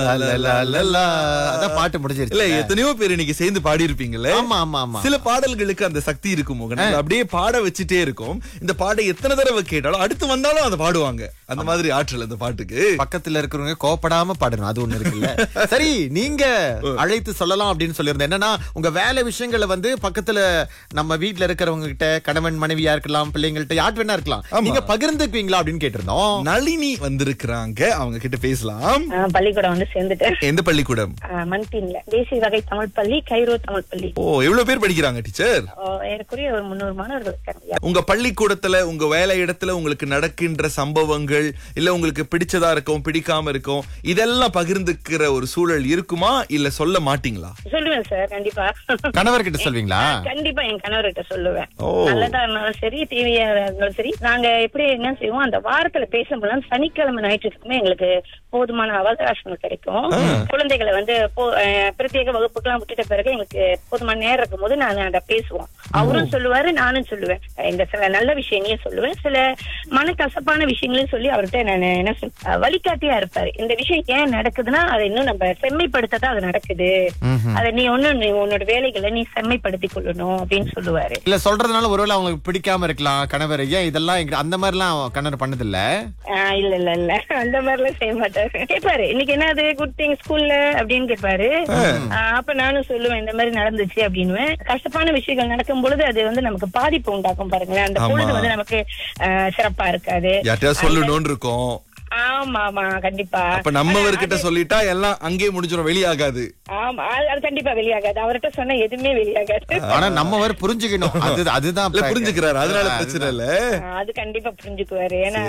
அதான் பாட்டு முடிஞ்சிருச்சு. இல்ல எத்தனையோ பேர் இன்னைக்கு சேர்ந்து பாடி இருப்பீங்கல்ல. ஆமா ஆமா ஆமா. சில பாடல்களுக்கு அந்த சக்தி இருக்கும் மோகன், அப்படியே பாட வச்சுட்டே இருக்கும். இந்த பாட்டை எத்தனை தடவை கேட்டாலும் அடுத்து வந்தாலும் அதை பாடுவாங்க. அந்த மாதிரி ஆற்றல் அந்த பாட்டுக்கு. பக்கத்துல இருக்கிறவங்க கோபப்படாம பாடணும், அது ஒண்ணு இருக்குல்ல. சரி, நீங்க அழைத்து சொல்லலாம் அப்படின்னு சொல்லியிருந்தேன். என்னன்னா, உங்க வேலை விஷயங்களை வந்து பக்கத்துல நம்ம வீட்டுல இருக்கிறவங்க கிட்ட, கணவன் மனைவியா இருக்கலாம், பிள்ளைங்கள்ட்ட யார் வேணா இருக்கலாம், நீங்க பகிர்ந்துக்குவீங்களா அப்படின்னு கேட்டிருந்தோம். நளினி வந்திருக்கிறாங்க, அவங்க கிட்ட பேசலாம். பள்ளிக்கூடம் வந்து சேர்ந்துட்டேன். எந்த பள்ளிக்கூடம்? மன்டீன்ல தேசிய வகை தமிழ் பள்ளி, கைரோ தமிழ் பள்ளி. ஓ, எவ்வளவு பேர் படிக்கிறாங்க டீச்சர்? ஏறக்குறைய ஒரு 300 மாணவர்கள் இருக்காங்க. உங்க பள்ளிக்கூடத்துல, உங்க வேலை இடத்துல உங்களுக்கு நடக்கின்ற சம்பவங்கள், இல்ல உங்களுக்கு பிடிச்சதா இருக்கும், பிடிக்காம இருக்கும், இதெல்லாம் பகிர்ந்துக்கிற ஒரு சூழல் இருக்குமா, இல்ல சொல்ல மாட்டீங்களா? சொல்லுவேன் சார், கண்டிப்பா. கணவர்கிட்ட சொல்வீங்களா? கண்டிப்பா என் கணவர்கிட்ட சொல்லுவேன். நல்லதா இருந்தாலும் சரி, டிவியா இருந்தாலும் சரி, நாங்க எப்படி என்ன செய்வோம், அந்த வாரத்துல பேசும்போது சனிக்கிழமை ஞாயிற்றுக்குமே எங்களுக்கு போதுமான அவகாசங்கள் கிடைக்கும். குழந்தைகளை வந்து பிரத்யேக வகுப்புக்கெல்லாம் விட்டுட்ட பிறகு எங்களுக்கு போதுமான நேரம் இருக்கும் போது நாங்க அதை பேசுவோம். அவரும் சொல்லுவாரு, நானும் சொல்லுவேன். இந்த சில நல்ல விஷயங்களையும் சொல்லுவேன், சில மனக்கசப்பான விஷயங்களையும் சொல்லி அவர்கிட்ட நான் என்ன வழிகாட்டியா இருப்பாரு. இந்த விஷயம் ஏன் நடக்குதுன்னா, அதை இன்னும் நம்ம செம்மைப்படுத்ததான் அது நடக்குது, அதை நீ உன்னோட வேலைகளை நீ செம்மைப்படுத்தி கொள்ளணும் அப்படின்னு சொல்லுவாரு. இல்ல சொல்றதுனால ஒருவேளை அவங்களுக்கு பிடிக்காம இருக்கலாம் கணவர், ஏன் இதெல்லாம் அந்த மாதிரி எல்லாம் கணவர் பண்ணது இல்ல? இல்ல இல்ல இல்ல, அந்த மாதிரி எல்லாம் செய்ய மாட்டாரு. கேட்பாரு, இன்னைக்கு என்னது குட் திங் ஸ்கூல்ல அப்படின்னு கேட்பாரு. அப்ப நானும் சொல்லுவேன், இந்த மாதிரி நடந்துச்சு அப்படின்னு. கஷ்டப்பான விஷயங்கள் நடக்கும் பொழுது அது வந்து நமக்கு பாதிப்பு உண்டாக்கும் பாருங்களேன். அந்த பொழுது வந்து நமக்கு சிறப்பா இருக்காது, சொல்லணும்னு இருக்கும். ஆமா ஆமா, கண்டிப்பா. அப்ப நம்மவர்கிட்ட சொல்லிட்டா எல்லாம் அங்கேயே முடிஞ்சிடும், வெளியாகாது. ஆமா, அது கண்டிப்பா வெளியாகாது. அவர்கிட்ட சொன்னா எதுவுமே வெளியாகாது. ஆனா நம்மவர் புரிஞ்சுக்கணும், அதுதான் புரிஞ்சுக்கிறாரு, அதனால பிரச்சனை இல்ல. அது கண்டிப்பா புரிஞ்சுக்குவாரு, ஏன்னா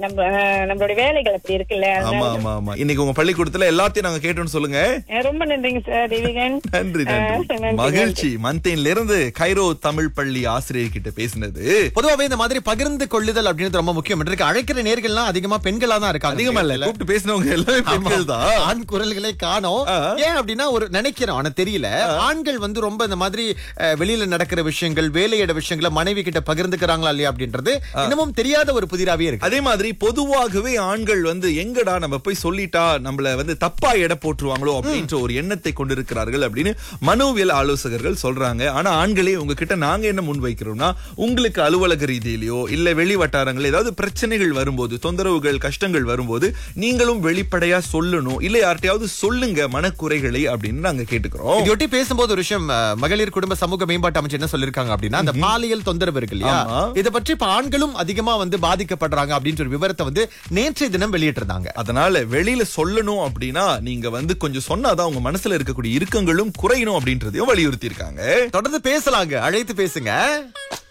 நம்மளோட வேலைகள் அப்படி இருக்குல்ல. ஆமா ஆமா ஆமா. இன்னைக்கு உங்க பள்ளிக்கூடத்துல எல்லாத்தையும் நாங்க கேட்டோம்னு சொல்லுங்க. ரொம்ப நன்றிங்க சார் தேவிகன். நன்றி நன்றி, மகிழ்ச்சி. மன்டீன்ல இருந்து கைரோ தமிழ் பள்ளி ஆசிரியர் கிட்ட பேசினது. பொதுவாவே இந்த மாதிரி பகிர்ந்து கொள்ளுதல் அப்படின்றது ரொம்ப முக்கியம். இன்றைக்கு அழைக்கிற நேர்கள்லாம் அதிகமா பெண்களா தான் இருக்காங்க. அதிகமா இல்ல, கூப்பிட்டு பேசினவங்க எல்லாமே பெண்கள் தான். ஆண் குரல்களை காணோம். ஏன் அப்படின்னா ஒரு நினைக்கிறோம், ஆனா தெரியல. ஆண்கள் வந்து ரொம்ப இந்த மாதிரி வெளியில நடக்கிற விஷயங்கள், வேலையிட விஷயங்களை மனைவி கிட்ட பகிர்ந்துக்கிறாங்களா இல்லையா அப்படின்றது இன்னமும் தெரியாத ஒரு புதிராவே இருக்கு. அதே மாதிரி பொதுவாகவே ஆண்கள் வந்து எங்கடா நம்ம போய் சொல்லிட்டா நம்மள வந்து தப்பா எடை போட்டுருவாங்களோ அப்படின்ற ஒரு எண்ணத்தை கொண்டிருக்கிறார்கள் அப்படின்னு மனோவியல் ஆலோசகர்கள் சொல்றாங்க. ஆனா ஆண்களே உங்ககிட்ட நாங்க என்ன முன் வைக்கிறோம்னா, உங்களுக்கு அலுவலக ரீதியிலயோ இல்ல வெளி வட்டாரங்கள் ஏதாவது பிரச்சனைகள் வரும்போது, தொந்தரவுகள், கஷ்டங்கள் வரும்போது நீங்களும் வெளிப்படையா சொல்லணும், இல்ல யார்ட்டையாவது சொல்லுங்க மனக்குறைகளை அப்படின்னு நாங்க கேட்டுக்கிறோம். இதையொட்டி பேசும்போது ஒரு விஷயம், மகளிர் குடும்ப சமூக மேம்பாட்டு அமைச்சு என்ன சொல்லிருக்காங்க அப்படின்னா, அந்த பாலியல் தொந்தரவு இருக்கு இல்லையா, இதை பற்றி இப்ப ஆண்களும் அதிகமா வந்து பாதிக்கப்படுறாங்க அப்படின்ற ஒரு விவரத்தை வந்து நேற்றைய தினம் வெளியிட்டிருந்தாங்க. அதனால வெளியில சொல்லணும் அப்படின்னா நீங்க வந்து கொஞ்சம் சொன்னாதான் உங்க மனசுல இருக்கக்கூடிய இறுக்கங்களும் குறையணும் அப்படின்றதையும் வலியுறுத்தி இருக்காங்க. தொடர்ந்து பேசலாங்க, அழைத்து பேசுங்க.